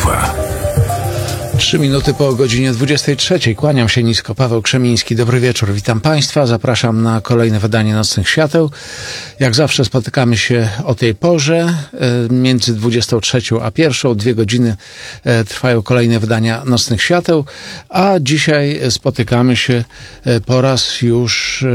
Światła. 3 minuty po godzinie 23. Kłaniam się nisko, Paweł Krzemiński. Dobry wieczór, witam Państwa. Zapraszam na kolejne wydanie Nocnych Świateł. Jak zawsze spotykamy się o tej porze. Między 23 a 1, 2 godziny trwają kolejne wydania Nocnych Świateł. A dzisiaj spotykamy się po raz już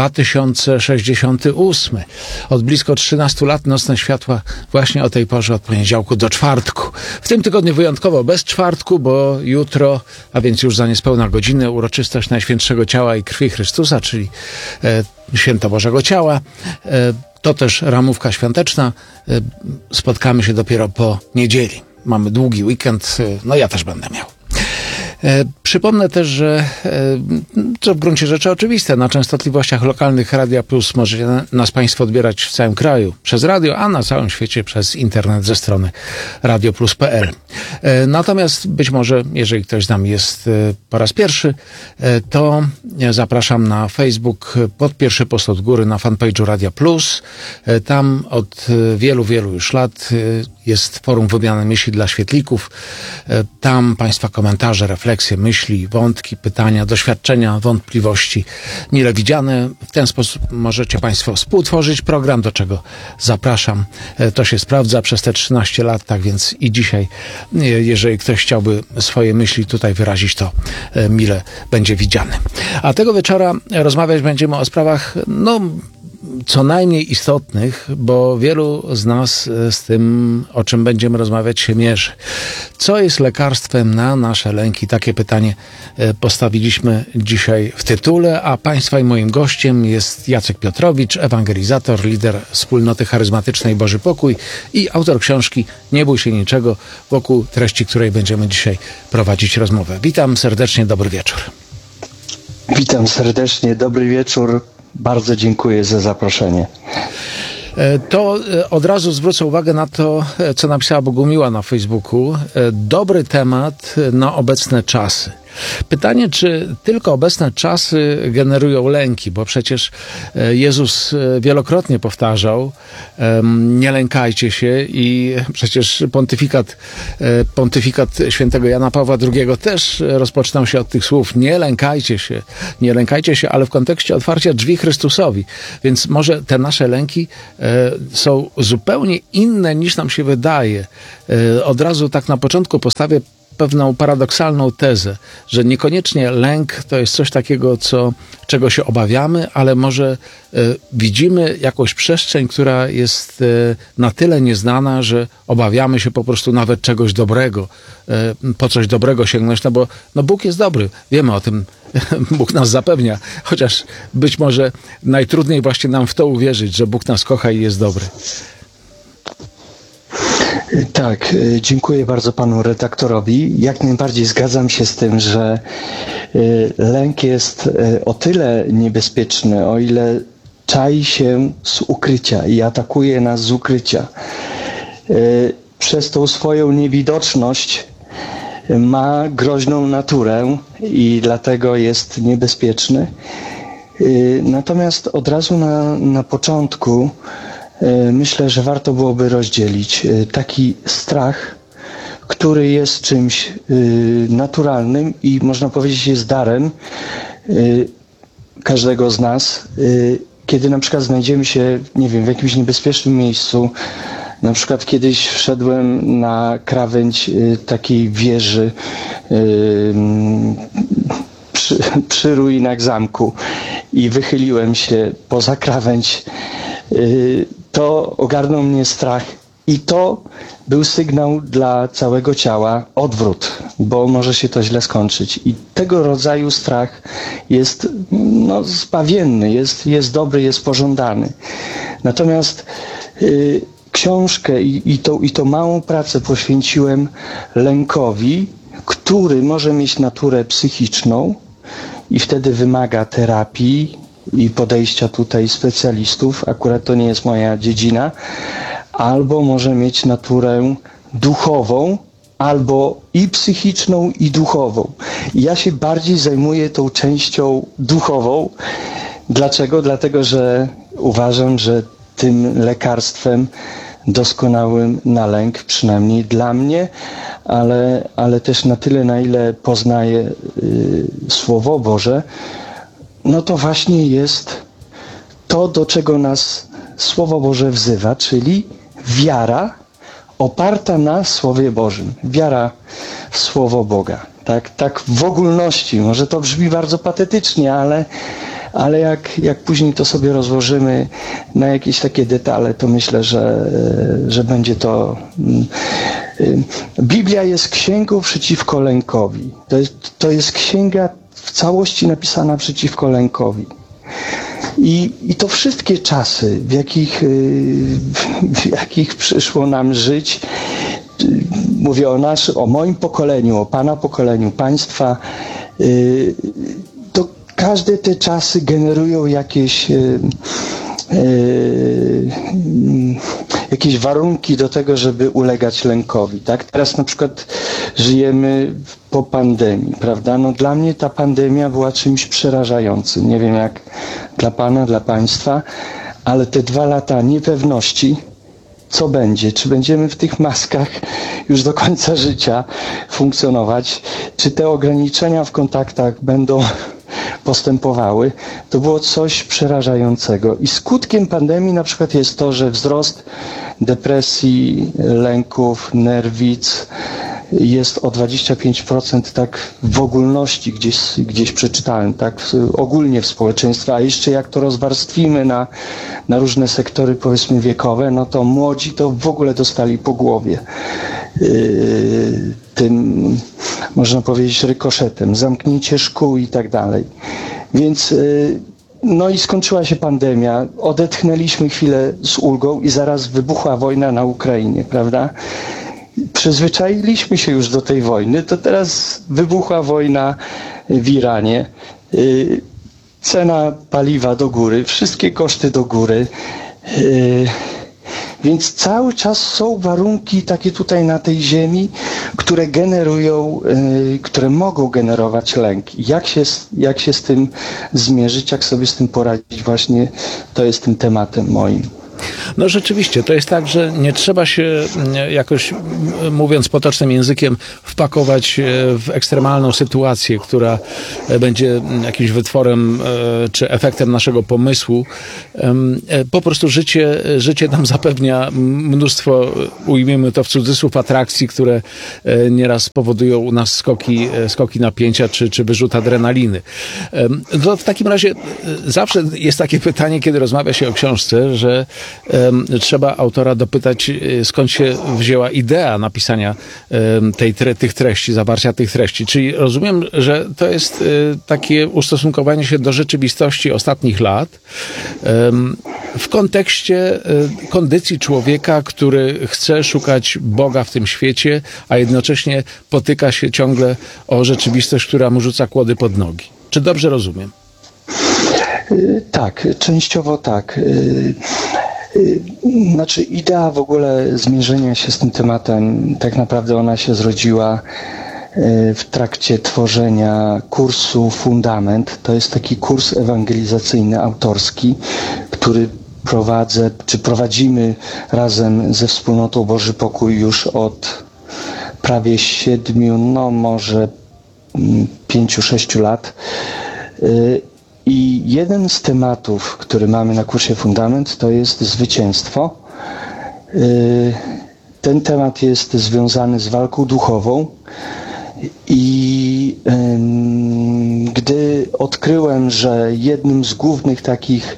2068. Od blisko 13 lat Nocne Światła właśnie o tej porze od poniedziałku do czwartku. W tym tygodniu wyjątkowo bez czwartku, bo jutro, a więc już za niespełna godzinę, uroczystość Najświętszego Ciała i Krwi Chrystusa, czyli Święto Bożego Ciała. To też ramówka świąteczna. Spotkamy się dopiero po niedzieli. Mamy długi weekend, no ja też będę miał. Przypomnę też, że co w gruncie rzeczy oczywiste, na częstotliwościach lokalnych Radia Plus możecie nas Państwo odbierać w całym kraju przez radio, a na całym świecie przez internet ze strony radioplus.pl. Natomiast być może, jeżeli ktoś z nami jest po raz pierwszy, to zapraszam na Facebook pod pierwszy post od góry na fanpage'u Radia Plus. Tam od wielu już lat jest forum wymiany myśli dla świetlików. Tam Państwa komentarze, refleksje, myśli, wątki, pytania, doświadczenia, wątpliwości mile widziane. W ten sposób możecie Państwo współtworzyć program, do czego zapraszam. To się sprawdza przez te 13 lat, tak więc i dzisiaj, jeżeli ktoś chciałby swoje myśli tutaj wyrazić, to mile będzie widziany. A tego wieczora rozmawiać będziemy o sprawach, co najmniej istotnych, bo wielu z nas z tym, o czym będziemy rozmawiać, się mierzy. Co jest lekarstwem na nasze lęki? Takie pytanie postawiliśmy dzisiaj w tytule, a Państwa i moim gościem jest Jacek Piotrowicz, ewangelizator, lider wspólnoty charyzmatycznej Boży Pokój i autor książki Nie bój się niczego, wokół treści której będziemy dzisiaj prowadzić rozmowę. Witam serdecznie, dobry wieczór. Witam serdecznie, dobry wieczór. Bardzo dziękuję za zaproszenie. To od razu zwrócę uwagę na to, co napisała Bogumiła na Facebooku. Dobry temat na obecne czasy. Pytanie, czy tylko obecne czasy generują lęki, bo przecież Jezus wielokrotnie powtarzał, nie lękajcie się, i przecież pontyfikat świętego Jana Pawła II też rozpoczynał się od tych słów: nie lękajcie się, ale w kontekście otwarcia drzwi Chrystusowi. Więc może te nasze lęki są zupełnie inne niż nam się wydaje. Od razu tak na początku postawię pewną paradoksalną tezę, że niekoniecznie lęk to jest coś takiego, czego się obawiamy, ale może widzimy jakąś przestrzeń, która jest na tyle nieznana, że obawiamy się po prostu nawet czegoś dobrego, po coś dobrego sięgnąć, bo Bóg jest dobry, wiemy o tym, Bóg nas zapewnia, chociaż być może najtrudniej właśnie nam w to uwierzyć, że Bóg nas kocha i jest dobry. Tak, dziękuję bardzo panu redaktorowi. Jak najbardziej zgadzam się z tym, że lęk jest o tyle niebezpieczny, o ile czai się z ukrycia i atakuje nas z ukrycia. Przez tą swoją niewidoczność ma groźną naturę i dlatego jest niebezpieczny. Natomiast od razu na początku myślę, że warto byłoby rozdzielić taki strach, który jest czymś naturalnym i można powiedzieć jest darem każdego z nas. Kiedy na przykład znajdziemy się, w jakimś niebezpiecznym miejscu, na przykład kiedyś wszedłem na krawędź takiej wieży przy ruinach zamku i wychyliłem się poza krawędź, to ogarnął mnie strach i to był sygnał dla całego ciała: odwrót, bo może się to źle skończyć. I tego rodzaju strach jest zbawienny, jest dobry, jest pożądany. Natomiast książkę i tą małą pracę poświęciłem lękowi, który może mieć naturę psychiczną i wtedy wymaga terapii i podejścia tutaj specjalistów, akurat to nie jest moja dziedzina, albo może mieć naturę duchową, albo i psychiczną, i duchową. I ja się bardziej zajmuję tą częścią duchową. Dlaczego? Dlatego, że uważam, że tym lekarstwem doskonałym na lęk, przynajmniej dla mnie, ale też na tyle, na ile poznaję Słowo Boże, no to właśnie jest to, do czego nas Słowo Boże wzywa, czyli wiara oparta na Słowie Bożym. Wiara w Słowo Boga. Tak w ogólności. Może to brzmi bardzo patetycznie, ale jak później to sobie rozłożymy na jakieś takie detale, to myślę, że będzie to... Biblia jest księgą przeciwko lękowi. To jest księga w całości napisana przeciwko lękowi. I to wszystkie czasy, w jakich przyszło nam żyć, mówię o moim pokoleniu, o Pana pokoleniu, Państwa, to każde te czasy generują jakieś warunki do tego, żeby ulegać lękowi. Tak? Teraz na przykład żyjemy po pandemii, prawda? No dla mnie ta pandemia była czymś przerażającym. Nie wiem jak dla Pana, dla Państwa, ale te 2 lata niepewności, co będzie? Czy będziemy w tych maskach już do końca życia funkcjonować? Czy te ograniczenia w kontaktach będą postępowały? To było coś przerażającego. I skutkiem pandemii na przykład jest to, że wzrost depresji, lęków, nerwic jest o 25% tak w ogólności, gdzieś przeczytałem, tak ogólnie w społeczeństwie, a jeszcze jak to rozwarstwimy na różne sektory, powiedzmy wiekowe, no to młodzi to w ogóle dostali po głowie tym, można powiedzieć, rykoszetem, zamknięcie szkół i tak dalej. Więc no i skończyła się pandemia, odetchnęliśmy chwilę z ulgą i zaraz wybuchła wojna na Ukrainie, prawda? Przyzwyczailiśmy się już do tej wojny, to teraz wybuchła wojna w Iranie, cena paliwa do góry, wszystkie koszty do góry, więc cały czas są warunki takie tutaj na tej ziemi, które generują, które mogą generować lęk. Jak się z tym zmierzyć, jak sobie z tym poradzić, właśnie to jest tym tematem moim. No rzeczywiście, to jest tak, że nie trzeba się jakoś, mówiąc potocznym językiem, wpakować w ekstremalną sytuację, która będzie jakimś wytworem czy efektem naszego pomysłu. Po prostu życie nam zapewnia mnóstwo, ujmijmy to w cudzysłów, atrakcji, które nieraz powodują u nas skoki napięcia czy wyrzut adrenaliny. To w takim razie zawsze jest takie pytanie, kiedy rozmawia się o książce, że trzeba autora dopytać, skąd się wzięła idea napisania tych treści, zawarcia tych treści. Czyli rozumiem, że to jest takie ustosunkowanie się do rzeczywistości ostatnich lat w kontekście kondycji człowieka, który chce szukać Boga w tym świecie, a jednocześnie potyka się ciągle o rzeczywistość, która mu rzuca kłody pod nogi. Czy dobrze rozumiem? Tak, częściowo tak. Znaczy idea w ogóle zmierzenia się z tym tematem, tak naprawdę ona się zrodziła w trakcie tworzenia kursu Fundament. To jest taki kurs ewangelizacyjny, autorski, który prowadzimy razem ze wspólnotą Boży Pokój już od prawie 7, no może 5-6 lat. I jeden z tematów, który mamy na kursie Fundament, to jest zwycięstwo. Ten temat jest związany z walką duchową i gdy odkryłem, że jednym z głównych takich,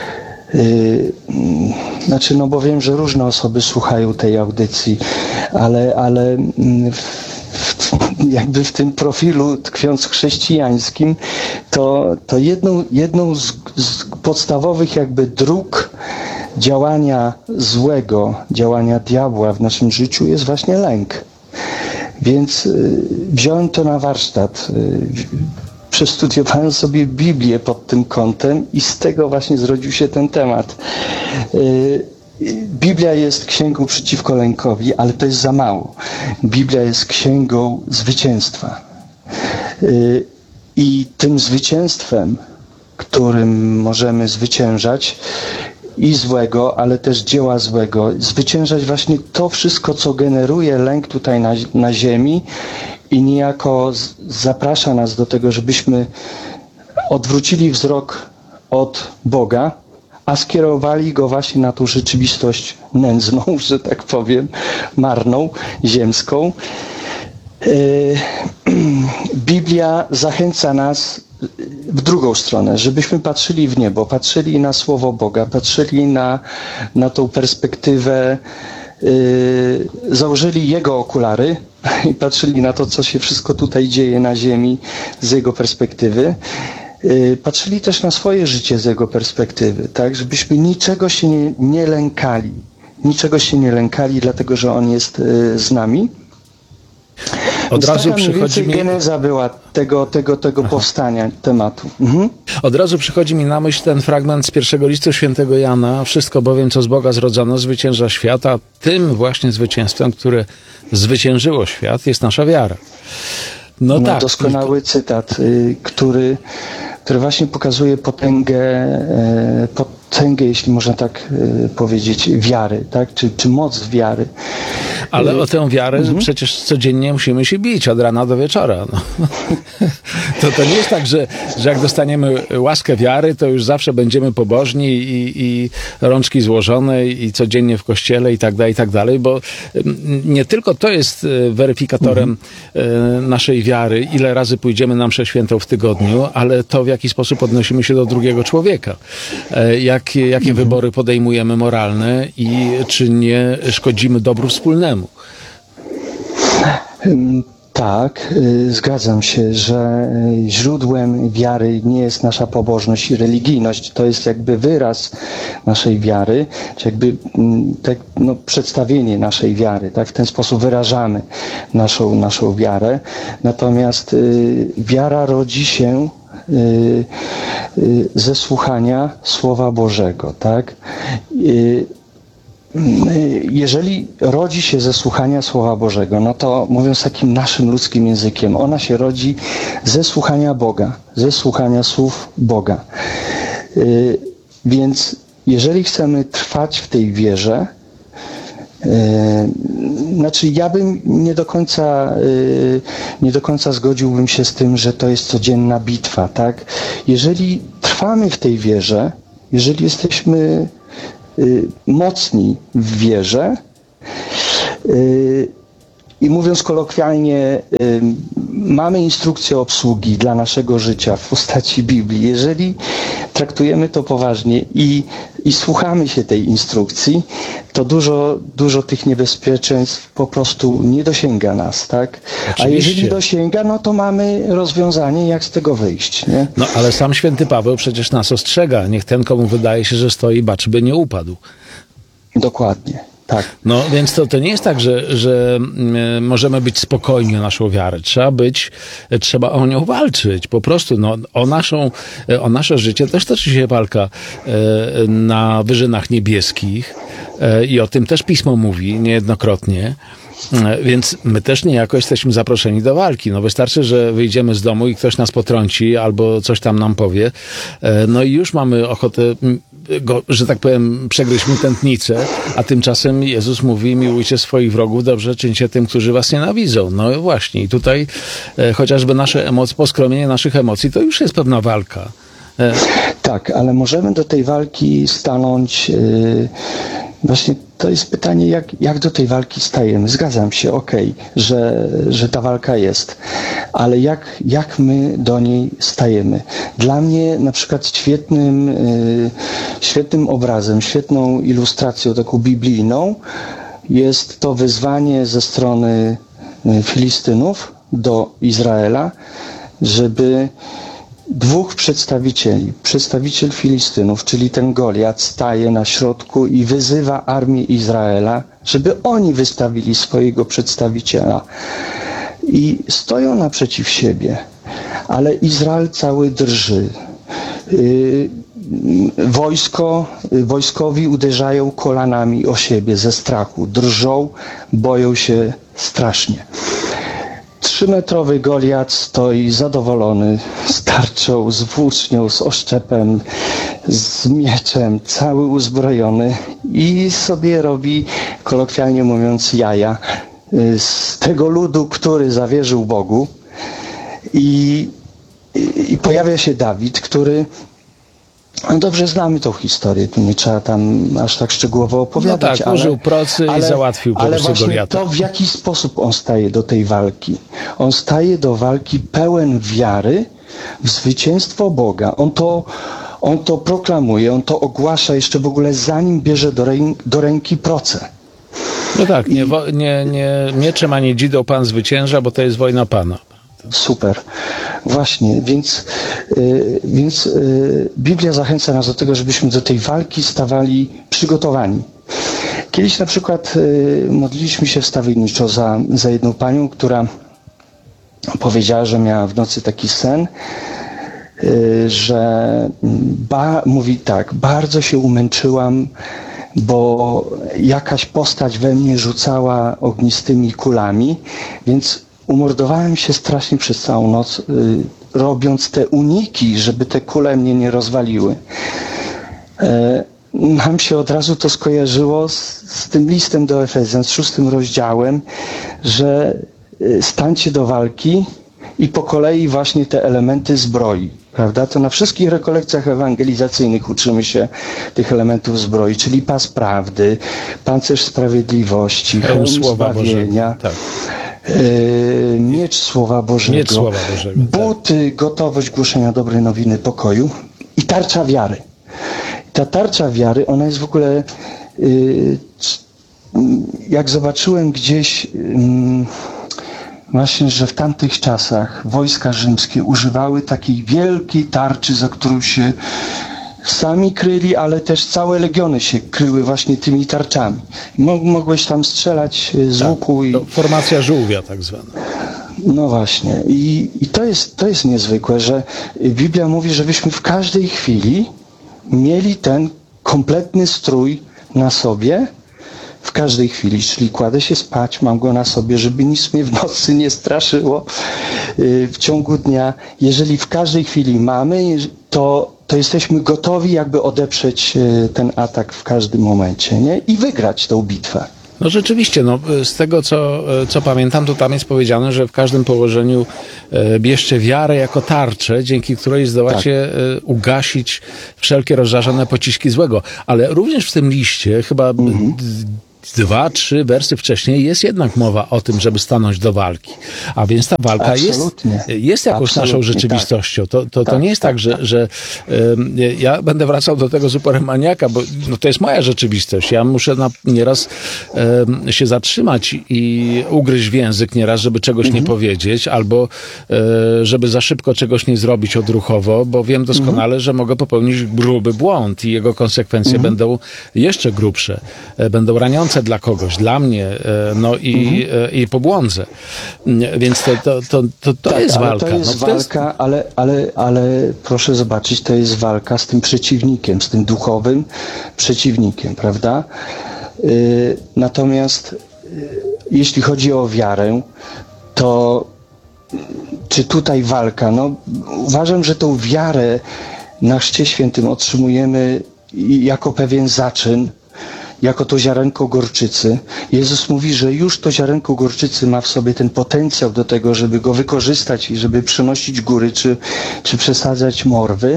no bo wiem, że różne osoby słuchają tej audycji, ale jakby w tym profilu tkwiąc chrześcijańskim, to jedną z podstawowych jakby dróg działania złego, działania diabła w naszym życiu jest właśnie lęk. Więc wziąłem to na warsztat, przestudiowałem sobie Biblię pod tym kątem i z tego właśnie zrodził się ten temat. Biblia jest księgą przeciwko lękowi, ale to jest za mało. Biblia jest księgą zwycięstwa. I tym zwycięstwem, którym możemy zwyciężać, i złego, ale też dzieła złego. Zwyciężać właśnie to wszystko, co generuje lęk tutaj na ziemi i niejako zaprasza nas do tego, żebyśmy odwrócili wzrok od Boga, a skierowali go właśnie na tą rzeczywistość nędzną, że tak powiem, marną, ziemską. Biblia zachęca nas w drugą stronę, żebyśmy patrzyli w niebo, patrzyli na Słowo Boga, patrzyli na tą perspektywę, założyli Jego okulary i patrzyli na to, co się wszystko tutaj dzieje na ziemi z Jego perspektywy. Patrzyli też na swoje życie z Jego perspektywy, tak, żebyśmy niczego się nie lękali. Niczego się nie lękali, dlatego że On jest z nami. Od razu przychodzi mi... geneza była tego powstania tematu. Mhm. Od razu przychodzi mi na myśl ten fragment z pierwszego listu świętego Jana. Wszystko bowiem, co z Boga zrodzono, zwycięża świat, a tym właśnie zwycięstwem, które zwyciężyło świat, jest nasza wiara. No tak. Doskonały cytat, który właśnie pokazuje potęgę, jeśli można tak powiedzieć, wiary, tak? Czy moc wiary. Ale o tę wiarę przecież codziennie musimy się bić od rana do wieczora. No. To nie jest tak, że jak dostaniemy łaskę wiary, to już zawsze będziemy pobożni i rączki złożone i codziennie w kościele i tak dalej, bo nie tylko to jest weryfikatorem naszej wiary, ile razy pójdziemy na mszę świętą w tygodniu, ale to, w jaki sposób odnosimy się do drugiego człowieka. Jakie wybory podejmujemy moralne i czy nie szkodzimy dobru wspólnemu. Tak, zgadzam się, że źródłem wiary nie jest nasza pobożność i religijność. To jest jakby wyraz naszej wiary, czy jakby przedstawienie naszej wiary. Tak? W ten sposób wyrażamy naszą wiarę. Natomiast wiara rodzi się ze słuchania Słowa Bożego. Tak? Jeżeli rodzi się ze słuchania Słowa Bożego, no to mówiąc takim naszym ludzkim językiem, ona się rodzi ze słuchania Boga, ze słuchania słów Boga. Więc jeżeli chcemy trwać w tej wierze, znaczy ja bym nie do końca zgodziłbym się z tym, że to jest codzienna bitwa, tak? Jeżeli trwamy w tej wierze, jeżeli jesteśmy mocni w wierze i mówiąc kolokwialnie, mamy instrukcję obsługi dla naszego życia w postaci Biblii. Jeżeli traktujemy to poważnie i słuchamy się tej instrukcji, to dużo tych niebezpieczeństw po prostu nie dosięga nas, tak? Oczywiście. A jeżeli dosięga, no to mamy rozwiązanie, jak z tego wyjść, nie? No ale sam święty Paweł przecież nas ostrzega. Niech ten, komu wydaje się, że stoi, baczby nie upadł. Dokładnie. Tak. No więc to nie jest tak, że możemy być spokojni o naszą wiarę. Trzeba o nią walczyć. Po prostu o nasze życie też toczy się walka na wyżynach niebieskich i o tym też Pismo mówi niejednokrotnie. Więc my też niejako jesteśmy zaproszeni do walki. No wystarczy, że wyjdziemy z domu i ktoś nas potrąci albo coś tam nam powie. No i już mamy ochotę go, że tak powiem, przegryźć mu tętnicę, a tymczasem Jezus mówi: miłujcie swoich wrogów, dobrze czyńcie tym, którzy was nienawidzą. No właśnie i tutaj chociażby nasze emocje, poskromienie naszych emocji, to już jest pewna walka. Tak, ale możemy do tej walki stanąć. Właśnie to jest pytanie, jak do tej walki stajemy. Zgadzam się, że ta walka jest, ale jak my do niej stajemy? Dla mnie na przykład świetnym obrazem, świetną ilustracją taką biblijną jest to wyzwanie ze strony Filistynów do Izraela, żeby dwóch przedstawiciel Filistynów, czyli ten Goliat, staje na środku i wyzywa armię Izraela, żeby oni wystawili swojego przedstawiciela. I stoją naprzeciw siebie, ale Izrael cały drży. Wojskowi uderzają kolanami o siebie ze strachu, drżą, boją się strasznie. 3-metrowy Goliat stoi zadowolony z tarczą, z włócznią, z oszczepem, z mieczem, cały uzbrojony i sobie robi, kolokwialnie mówiąc, jaja z tego ludu, który zawierzył Bogu. I pojawia się Dawid, który... Dobrze znamy tą historię, tu nie trzeba tam aż tak szczegółowo opowiadać. No tak, użył procy i załatwił po prostu właśnie Goliata. to, w jaki sposób on staje do tej walki. On staje do walki pełen wiary w zwycięstwo Boga. On to proklamuje, on to ogłasza jeszcze w ogóle zanim bierze do ręki procę. No tak, nie mieczem ani dzidą Pan zwycięża, bo to jest wojna Pana. Super. Właśnie, więc Biblia zachęca nas do tego, żebyśmy do tej walki stawali przygotowani. Kiedyś na przykład modliliśmy się wstawienniczo za jedną panią, która powiedziała, że miała w nocy taki sen, że mówi tak, bardzo się umęczyłam, bo jakaś postać we mnie rzucała ognistymi kulami, więc umordowałem się strasznie przez całą noc, robiąc te uniki, żeby te kule mnie nie rozwaliły. Nam się od razu to skojarzyło z tym listem do Efezjan, z 6 rozdziałem, że stańcie do walki i po kolei właśnie te elementy zbroi. Prawda? To na wszystkich rekolekcjach ewangelizacyjnych uczymy się tych elementów zbroi, czyli pas prawdy, pancerz sprawiedliwości, hełm zbawienia. Tak. Miecz Słowa Bożego, buty, gotowość głoszenia dobrej nowiny pokoju i tarcza wiary. Ta tarcza wiary, ona jest w ogóle, jak zobaczyłem gdzieś właśnie, że w tamtych czasach wojska rzymskie używały takiej wielkiej tarczy, za którą się sami kryli, ale też całe legiony się kryły właśnie tymi tarczami. Mogłeś tam strzelać z łuku. To formacja żółwia tak zwana. No właśnie. I to jest niezwykłe, że Biblia mówi, żebyśmy w każdej chwili mieli ten kompletny strój na sobie, w każdej chwili, czyli kładę się spać, mam go na sobie, żeby nic mnie w nocy nie straszyło w ciągu dnia. Jeżeli w każdej chwili mamy, to jesteśmy gotowi jakby odeprzeć ten atak w każdym momencie, nie? I wygrać tą bitwę. No rzeczywiście, z tego co pamiętam, to tam jest powiedziane, że w każdym położeniu bierzcie wiarę jako tarczę, dzięki której zdołacie ugasić wszelkie rozżarzone pociski złego. Ale również w tym liście, chyba 2-3 wersy wcześniej jest jednak mowa o tym, żeby stanąć do walki. A więc ta walka jest jakąś naszą rzeczywistością. To nie jest tak, że ja będę wracał do tego z uporem maniaka, bo to jest moja rzeczywistość. Ja muszę nieraz się zatrzymać i ugryźć w język nieraz, żeby czegoś nie powiedzieć, albo żeby za szybko czegoś nie zrobić odruchowo, bo wiem doskonale, że mogę popełnić gruby błąd i jego konsekwencje będą jeszcze grubsze. Będą raniące dla kogoś, dla mnie, i pobłądzę. Więc to jest walka. To jest walka, ale proszę zobaczyć, to jest walka z tym przeciwnikiem, z tym duchowym przeciwnikiem, prawda? Natomiast jeśli chodzi o wiarę, to czy tutaj walka? Uważam, że tą wiarę na Chrzcie Świętym otrzymujemy jako pewien zaczyn, jako to ziarenko gorczycy. Jezus mówi, że już to ziarenko gorczycy ma w sobie ten potencjał do tego, żeby go wykorzystać i żeby przynosić góry, czy przesadzać morwy.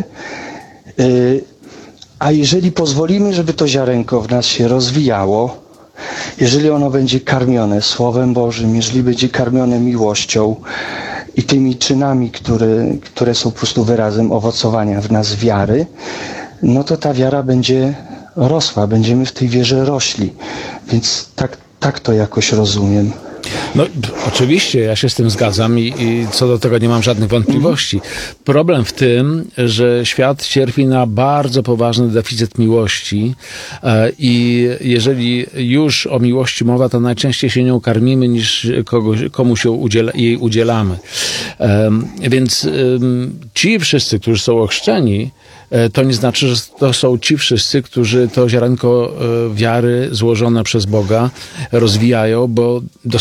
A jeżeli pozwolimy, żeby to ziarenko w nas się rozwijało, jeżeli ono będzie karmione Słowem Bożym, jeżeli będzie karmione miłością i tymi czynami, które są po prostu wyrazem owocowania w nas wiary, no to ta wiara będzie rosła, będziemy w tej wierze rośli. Więc tak to jakoś rozumiem. Oczywiście, ja się z tym zgadzam i co do tego nie mam żadnych wątpliwości. Problem w tym, że świat cierpi na bardzo poważny deficyt miłości i jeżeli już o miłości mowa, to najczęściej się nią karmimy, niż komu się jej udzielamy. Więc ci wszyscy, którzy są ochrzczeni, to nie znaczy, że to są ci wszyscy, którzy to ziarenko wiary złożone przez Boga rozwijają, bo dostali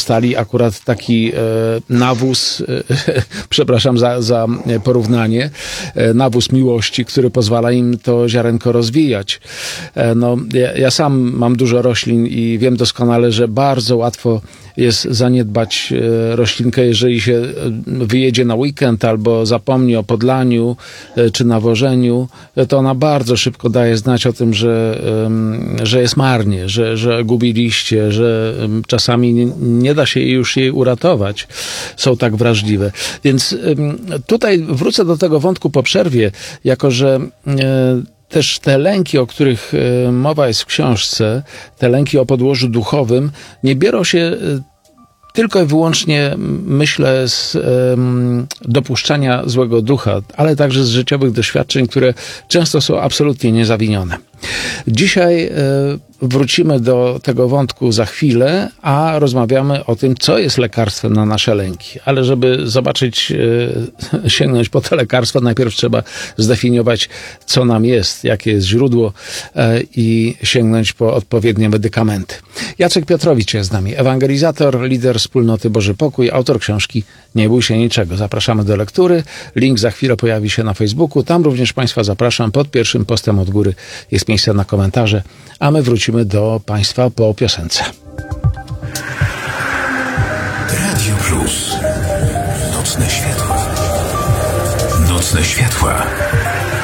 akurat taki nawóz, przepraszam za porównanie, nawóz miłości, który pozwala im to ziarenko rozwijać. No, ja sam mam dużo roślin i wiem doskonale, że bardzo łatwo jest zaniedbać roślinkę, jeżeli się wyjedzie na weekend albo zapomni o podlaniu czy nawożeniu, to ona bardzo szybko daje znać o tym, że jest marnie, że gubi liście, że czasami nie da się już jej uratować. Są tak wrażliwe. Więc tutaj wrócę do tego wątku po przerwie, jako że też te lęki, o których mowa jest w książce, te lęki o podłożu duchowym, nie biorą się tylko i wyłącznie, myślę, z dopuszczania złego ducha, ale także z życiowych doświadczeń, które często są absolutnie niezawinione. Dzisiaj wrócimy do tego wątku za chwilę, a rozmawiamy o tym, co jest lekarstwem na nasze lęki. Ale żeby zobaczyć, sięgnąć po to lekarstwo, najpierw trzeba zdefiniować, co nam jest, jakie jest źródło i sięgnąć po odpowiednie medykamenty. Jacek Piotrowicz jest z nami, ewangelizator, lider wspólnoty Boży Pokój, autor książki Nie bój się niczego. Zapraszamy do lektury. Link za chwilę pojawi się na Facebooku. Tam również Państwa zapraszam. Pod pierwszym postem od góry jest miejsce na komentarze, a my wrócimy do Państwa po piosence. Radio Plus. Nocne światła. Nocne światła.